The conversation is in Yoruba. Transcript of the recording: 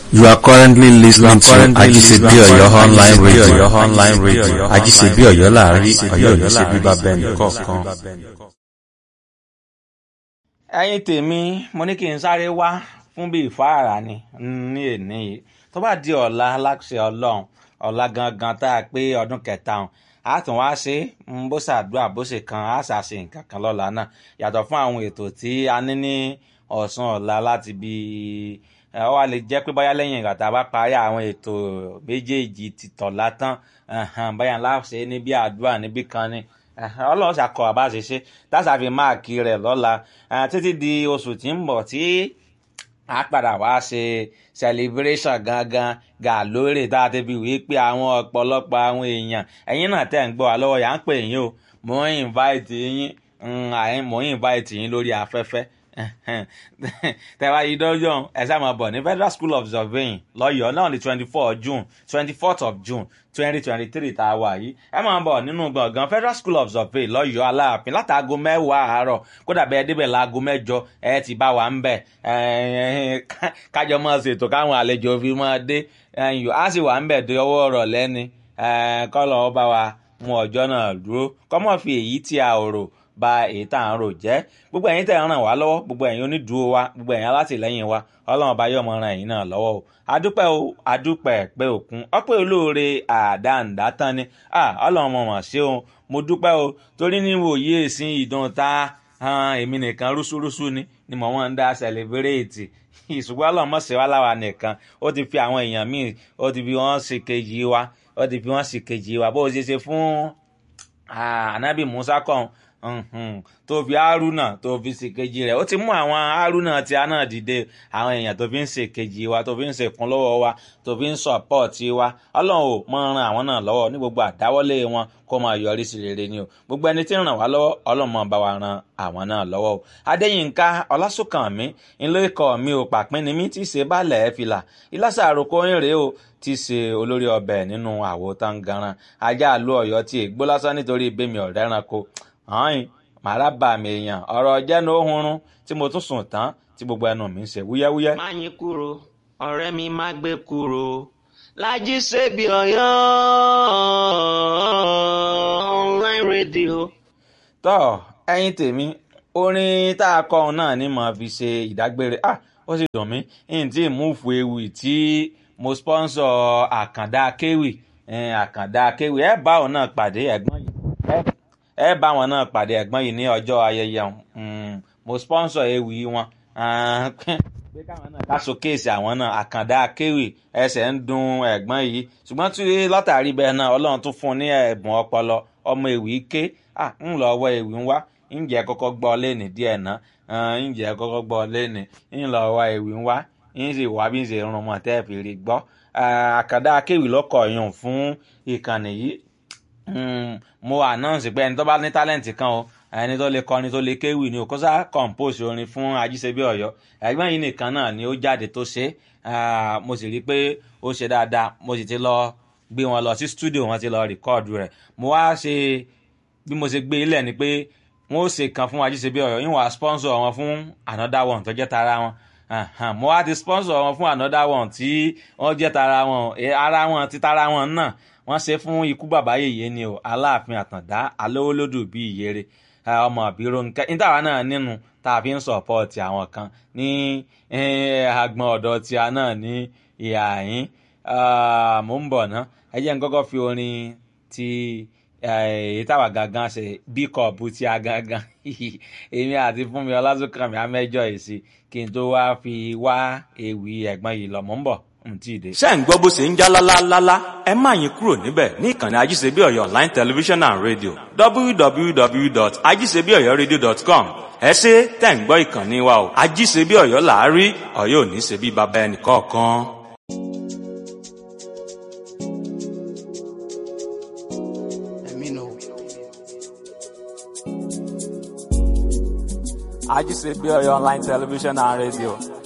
You are currently listening to Ajisebi Oyo online radio. Ajisebi Oyo láàrin Ọ̀yọ́ ní ṣe bíbá bẹ́ẹ̀ni kọ̀ọ̀kan. Ẹ̀yin tèmi, mo ní kí n sáré wá fún bí ìfáàrà ni ní èní yìí. Tó bá di ọ̀la láṣẹ Ọlọ́run, ọ̀la gangan tá a pé ọdún kẹta hàn. A tún wá ṣe bó ṣàdúrà bó ṣe kan á ṣàṣe nǹkan kan lọ́la náà. Yàtọ̀ fún àwọn ètò tí a ní ní ọ̀sán ọ̀la láti bí ó wá lè jẹ́ pé báyá lẹ́yìn ìgbà tá a bá parí àwọn ètò méjèèjì ti tọ̀la tán báyà ńlá ṣe ní bí àdúrà níbí kan ni Ọlọ́run ṣàkọ àbá ṣe ṣe táṣà fi máàkì rẹ̀ lọ́la títí di oṣù tí ń bọ̀ tí a padà wá ṣe celebration gangan gà lórí tá a ti fi wí pé àwọn ọ̀pọ̀lọpọ̀ àwọn èèyàn ẹ̀yin náà tẹ̀ ń gbọ́ wa lọ́wọ́ yà ń pè yín o mò ń invite yín lórí afẹ́fẹ́ tẹ́wá yìí dọ́jọ́ ẹ sáà máa bọ̀ ní Federal School of Surveying lọ́yọ̀ọ́ náà ní 24th of June 2023 tá a wà yìí ẹ máa bọ̀ nínú gbọ̀ngàn Federal School of Surveying lọ́yọ̀ọ́ Aláàfin látàgò 10 àárọ̀ kódà bẹ́ẹ̀ débẹ̀ láago 8 ẹ ti bá wa ń bẹ̀ kájọ máa ṣètò káwọn àlejò fi máa dé á sì wà ń bẹ̀ dé ọwọ́ ọ̀rọ̀ lẹ́ni kọ́lọ̀ ọba wa mú ọjọ́ náà dúró kọ́mọ́ fi èyí tí a ò rò ba èyí tá à ń rò jẹ́ gbogbo ẹ̀yin tẹ́ ń ràn wá lọ́wọ́ gbogbo ẹ̀yin onídùúró wa gbogbo ẹ̀yin alátìlẹ́yìn wa Ọlọ́run bá yọ̀ mọ́ ran ẹ̀yin náà lọ́wọ́ o adúpẹ́ pé òkun ọpẹ́ olóore àdáǹdá tán ni Ọlọ́run mọ̀ ṣe o mo dúpẹ́ o torí níwòye ìsìn ìdán ta èmi nìkan rúṣúrúṣú ni mò ń dá sẹlẹbírẹ́ẹ̀tì ìṣùgbọ́n Ọlọ́run mọ̀ ṣe wá láwa nìkan ó ti fi àwọn èèyàn míì ó ti fi wọ́n ṣe kejì wa bó ṣe fún Ànábì Mùsá kan tó fi Hárúnà tó fi ṣèkejì rẹ̀ ó ti mú àwọn Hárúnà tí a náà dìde àwọn èèyàn tó fi ń ṣèkejì wa tó fi ń ṣèkúnlọ́wọ́ wa tó fi ń sọ̀pọ̀tì wa Ọlọ́run ò mọ ran àwọn náà lọ́wọ́ ní gbogbo àdáwọ́lé wọn kó máa yọrí sí rere ni o gbogbo ẹni tí ń ràn wá lọ́wọ́ Ọlọ́run máa bá wa ran àwọn náà lọ́wọ́ o Adéyínká Ọlásùnkànmí ńlọ ikọ̀ mi ò pàpín ni mí tí ṣe bálẹ̀ fìlà ìlàsà àròkọ ìrè o tí ṣe olórí ọbẹ̀ nínú àwo tangaran ajá àlú Ọ̀yọ́ tí ègbó lásán nítorí ìbémi ọ̀rẹ́ ẹranko màrá bà mí èèyàn ọ̀rọ̀ jẹ́nu ohunrun tí mo tún sùn tán tí gbogbo ẹnu mi ń ṣe wúyẹ́wúyẹ́. má yín kúrò ọ̀rẹ́ mi má gbé kúrò Lájí Ṣebí Ọ̀yọ́ online radio. tọ́ ẹ̀yin tèmi orin tá a kọ́ náà ni mo fi ṣe ìdágbére ó sì dùn mí n tí múùfù ewì tí mo sponsor Àkàndá Kéwì ẹ bá òun náà pàdé ẹ̀gbọ́n yìí ẹ bá wọn náà pàdé ẹ̀gbọ́n yìí ní ọjọ́ ayẹyẹ mo sponsor ewì wọn pé káwọn náà ká showcase àwọn náà Àkàndá Kéwì ẹsẹ̀ ń dùn ẹ̀gbọ́n yìí ṣùgbọ́n tí látàrí bẹ́ẹ̀ náà Ọlọ́run tún fún un ní ẹ̀bùn ọpọlọ ọmọ ewì ké ń lọ wọ ewì ń wá ǹjẹ́ kọ́kọ́ gbọ́ lẹ́nì díẹ̀ náà ǹjẹ́ kọ́kọ́ gbọ́ lẹ́nì ń lọ wọ ewì ń wá ń sì wá bí ń ṣe rún mọ́ tẹ́ fi rí gbọ́ Àkàndá Kéwì lọ́kọ̀ yùn fún ìkànnì yìí mo announce pé ẹni tó bá ní talent kan o ẹni tó lè kọrin tó lè kéwì ni o kó sá compose orin fún Ajíṣebí Ọ̀yọ́ ẹ̀gbọ́n yìí nìkan náà ni ó jáde tó ṣe mo sì rí pé ó ṣe dáadáa mo sì ti lọ gbé wọn lọ sí studio wọn ti lọ record rẹ̀ mo wá ṣe bí mo ṣe gbé ilẹ̀ ni pé wọ́n ó ṣe kan fún Ajíṣebí Ọ̀yọ́ yín wá sponsor wọn fún another one tó jẹ́ tara wọn mo wá ti sponsor wọn fún another one tí wọ́n jẹ́ tara wọn ara wọn ti tara wọn náà wọ́n ṣe fún ikú bàbá yèyé ni o Aláàfin Àtàndá alówólódù bíi ìyèrè ọmọ àbírò nǹkan nítawà náà nínú tá a fi ń sọ̀pọ̀tì àwọn kan ní agbọn ọ̀dọ̀ tí a náà ní ìhà yín mò ń bọ̀ ná ẹ jẹ́ n kọ́kọ́ fi orin ti èyí táwa gangan ṣe bí kọ̀ọ̀bù tí a gangan èmi àti Fúnmi Ọlásùnkànmí amẹ́jọ èsì kí n tó wá fi wá ewì ẹ̀gbọ́n yìí lọ mò ń bọ̀ ṣé ń gbọ́ bó ṣe ń já lálálálá ẹ má yín kúrò níbẹ̀ ní ìkànnì Ajíṣebí Ọ̀yọ́ online television and radio www.ajíṣebíọ̀yọ́radio.com ẹ ṣé tẹ̀ ń gbọ́ ìkànnì wa o Ajíṣebí Ọ̀yọ́ làárí Ọ̀yọ́ ò ní ṣe bí baba ẹnì kọ̀ọ̀kan. Ajíṣebí Ọ̀yọ́ online television and radio